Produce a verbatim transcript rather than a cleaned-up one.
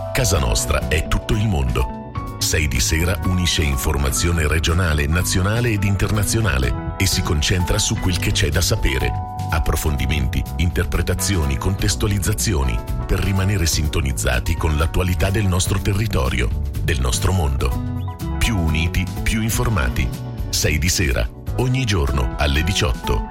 Casa nostra è tutto il mondo. sei di sera unisce informazione regionale, nazionale ed internazionale e si concentra su quel che c'è da sapere. Approfondimenti, interpretazioni, contestualizzazioni per rimanere sintonizzati con l'attualità del nostro territorio, del nostro mondo. Più uniti, più informati. sei di sera, ogni giorno alle diciotto.